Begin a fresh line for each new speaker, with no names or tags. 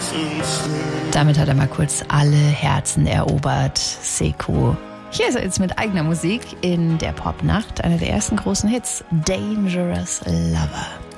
Damit hat er mal kurz alle Herzen erobert. Sekou. Hier ist er jetzt mit eigener Musik in der Popnacht, einer der ersten großen Hits, Dangerous Lover.